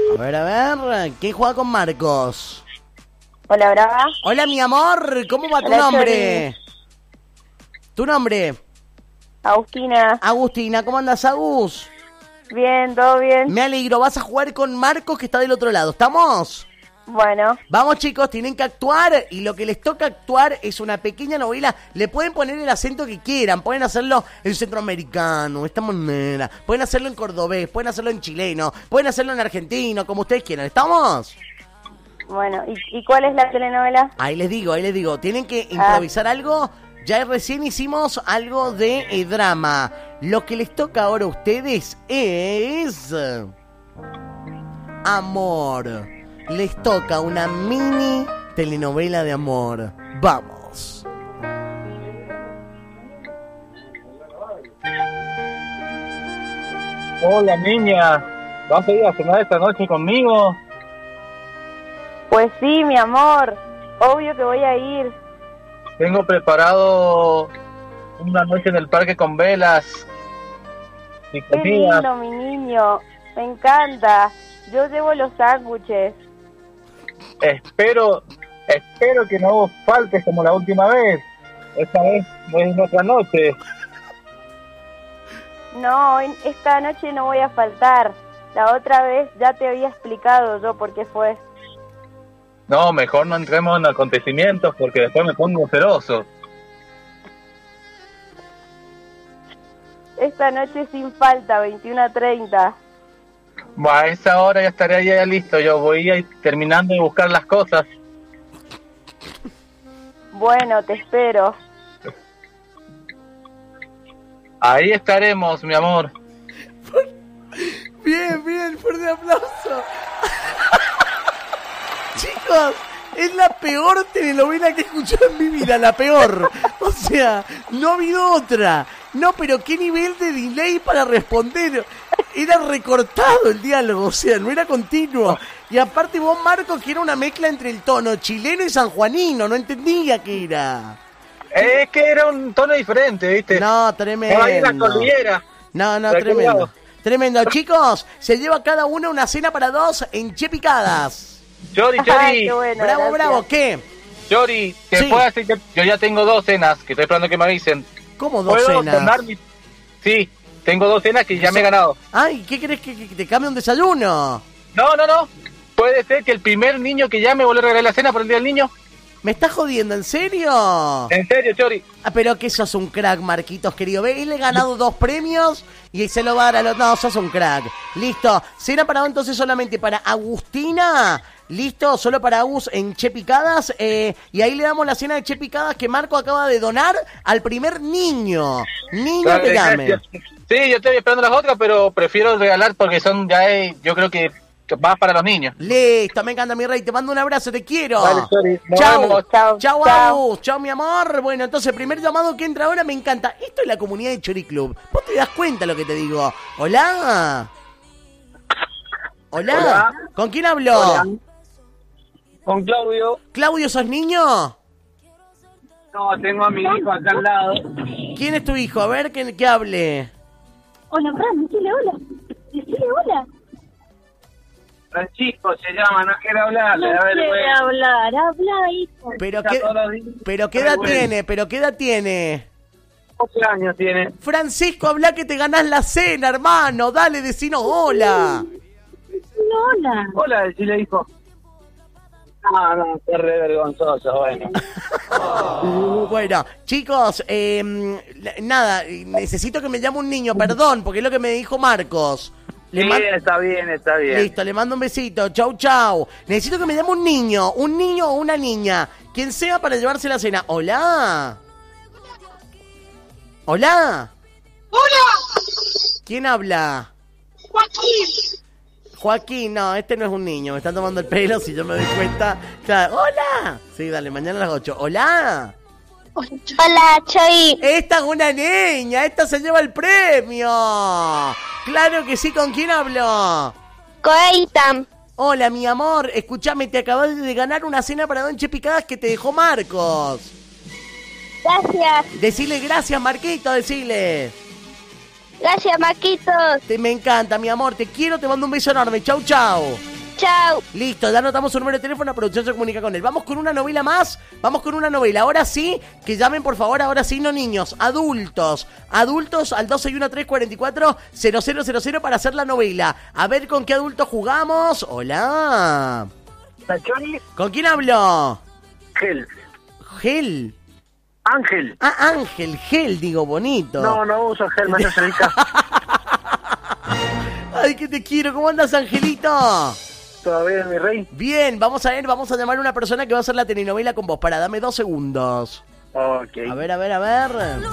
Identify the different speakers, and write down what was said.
Speaker 1: A ver, ¿quién juega con Marcos?
Speaker 2: Hola, Brava.
Speaker 1: Hola, mi amor, ¿cómo va tu
Speaker 2: Hola,
Speaker 1: nombre? ¿Tu nombre?
Speaker 2: Agustina.
Speaker 1: Agustina, ¿cómo andas, Agus?
Speaker 2: Bien, todo bien.
Speaker 1: Me alegro, vas a jugar con Marcos que está del otro lado, ¿estamos?
Speaker 2: Bueno.
Speaker 1: Vamos, chicos, tienen que actuar y lo que les toca actuar es una pequeña novela. Le pueden poner el acento que quieran, pueden hacerlo en centroamericano, de esta manera, pueden hacerlo en cordobés, pueden hacerlo en chileno, pueden hacerlo en argentino, como ustedes quieran, ¿estamos?
Speaker 2: Bueno, ¿y cuál es la telenovela?
Speaker 1: Ahí les digo, tienen que improvisar algo. Ya recién hicimos algo de drama. Lo que les toca ahora a ustedes es amor. Les toca una mini telenovela de amor. Vamos.
Speaker 3: Hola, niña. ¿Vas a ir a cenar esta noche conmigo?
Speaker 2: Pues sí, mi amor. Obvio que voy a ir.
Speaker 3: Tengo preparado una noche en el parque con velas y
Speaker 2: Qué
Speaker 3: comida.
Speaker 2: lindo, mi niño. Me encanta. Yo llevo los sándwiches.
Speaker 3: Espero que no faltes como la última vez. Esta vez no es nuestra noche.
Speaker 2: No, esta noche no voy a faltar. La otra vez ya te había explicado yo por qué fue.
Speaker 3: No, mejor no entremos en acontecimientos porque después me pongo celoso.
Speaker 2: Esta noche sin falta, 21:30.
Speaker 3: A esa hora ya estaré ya listo. Yo voy a ir terminando de buscar las cosas.
Speaker 2: Bueno, te espero.
Speaker 3: Ahí estaremos, mi amor.
Speaker 1: Bien, fuerte aplauso. Chicos, es la peor telenovela que he escuchado en mi vida, la peor. O sea, no ha habido otra. No, pero qué nivel de delay para responder. Era recortado el diálogo, o sea, no era continuo. Y aparte vos, Marcos, que era una mezcla entre el tono chileno y sanjuanino, no entendía qué era.
Speaker 3: Es que era un tono diferente, ¿viste?
Speaker 1: No, tremendo.
Speaker 3: Ahí en la cordillera.
Speaker 1: No,
Speaker 3: Pero
Speaker 1: tremendo.
Speaker 3: cuidado.
Speaker 1: Tremendo. Chicos, se lleva cada uno una cena para dos en Che Picadas.
Speaker 3: Chori,
Speaker 2: Ay, qué bueno,
Speaker 1: Bravo,
Speaker 2: gracias.
Speaker 1: bravo, ¿qué?
Speaker 3: Chori, ¿te
Speaker 1: Sí.
Speaker 3: puedo decir que yo ya tengo 2 cenas, que estoy esperando que me avisen?
Speaker 1: ¿Cómo dos
Speaker 3: ¿Puedo
Speaker 1: cenas?
Speaker 3: cenar mi...? Sí, tengo 2 cenas que ya me he ganado.
Speaker 1: Ay, ¿qué crees que te cambie un desayuno?
Speaker 3: No. Puede ser que el primer niño que llame vuelva a regalar la cena por el Día del Niño.
Speaker 1: ¿Me estás jodiendo? ¿En serio?
Speaker 3: En serio, Chori.
Speaker 1: Ah, pero que sos un crack, Marquitos, querido. Ve, él le ha ganado 2 premios y se lo va a dar a los... No, sos un crack. Listo. Cena para entonces solamente para Agustina. Listo, solo para Agus en Che Picadas. Y ahí le damos la cena de Che Picadas que Marco acaba de donar al primer niño. Niño
Speaker 3: Dale,
Speaker 1: que llame.
Speaker 3: gracias. Sí, yo estoy esperando las otras, pero prefiero regalar porque son ya, yo creo que más para los niños.
Speaker 1: Listo, me encanta, mi rey. Te mando un abrazo, te quiero.
Speaker 3: Dale, Chori, nos
Speaker 1: Chau.
Speaker 3: vemos.
Speaker 2: Chau.
Speaker 1: Chau,
Speaker 2: Chau.
Speaker 1: Agus. Chau, mi amor. Bueno, entonces, primer llamado que entra ahora me encanta. Esto es la comunidad de Chori Club. ¿Vos te das cuenta lo que te digo? ¿Hola? ¿Hola?
Speaker 3: Hola.
Speaker 1: ¿Con quién habló?
Speaker 3: Hola. Con Claudio.
Speaker 1: ¿Claudio, sos niño?
Speaker 3: No, tengo a mi hijo acá al lado.
Speaker 1: ¿Quién es tu hijo? A ver, que hable.
Speaker 4: Hola, Fran, decile hola. Decile hola.
Speaker 3: Francisco se llama, no quiere hablar,
Speaker 4: No
Speaker 3: le da
Speaker 4: quiere
Speaker 3: vergüenza.
Speaker 4: habla, hijo.
Speaker 1: ¿Pero
Speaker 3: Está
Speaker 1: qué,
Speaker 3: todos los días.
Speaker 1: pero qué edad
Speaker 3: Vergüenza.
Speaker 1: tiene? ¿Pero qué edad tiene?
Speaker 3: 12 años tiene.
Speaker 1: Francisco, habla que te ganás la cena, hermano. Dale, decinos hola.
Speaker 4: Decile hola.
Speaker 3: Hola, decirle hijo. No, qué re vergonzoso, bueno.
Speaker 1: Bueno, chicos, nada, necesito que me llame un niño, perdón, porque es lo que me dijo Marcos. Le
Speaker 3: Sí,
Speaker 1: man-
Speaker 3: está bien.
Speaker 1: Listo, le mando un besito. Chau, chau. Necesito que me llame un niño o una niña, quien sea para llevarse la cena. Hola. Hola.
Speaker 4: Hola,
Speaker 1: ¿Quién habla?
Speaker 4: Joaquín.
Speaker 1: Joaquín, no, este no es un niño, me están tomando el pelo, si yo me doy cuenta. Claro, hola. Sí, dale, mañana a las 8. Hola.
Speaker 4: Hola, Choi.
Speaker 1: Esta es una niña, esta se lleva el premio. Claro que sí, ¿con quién hablo?
Speaker 4: Coeitam.
Speaker 1: Hola, mi amor, escúchame, te acabas de ganar una cena para Don Che Picadas que te dejó Marcos.
Speaker 4: Gracias.
Speaker 1: Decile gracias, Marquito, decile.
Speaker 4: Gracias, Maquitos.
Speaker 1: Me encanta, mi amor, te quiero, te mando un beso enorme. Chau, chau.
Speaker 5: Chau.
Speaker 1: Listo, ya anotamos su número de teléfono, la producción se comunica con él. Vamos con una novela más, vamos con una novela. Ahora sí, que llamen por favor, ahora sí, no niños, adultos. Adultos al 261-344-0000 para hacer la novela. A ver con qué adulto jugamos. Hola. ¿Con quién hablo?
Speaker 3: Gel.
Speaker 1: Gel.
Speaker 3: Ángel.
Speaker 1: Ah, Ángel, Gel, digo, bonito.
Speaker 3: No uso gel, me hace cerca.
Speaker 1: Ay, que te quiero. ¿Cómo andas, Angelito?
Speaker 3: ¿Todo bien, mi rey?
Speaker 1: Bien, vamos a ver, vamos a llamar a una persona que va a hacer la telenovela con vos. Dame 2 segundos.
Speaker 3: Ok.
Speaker 1: A ver.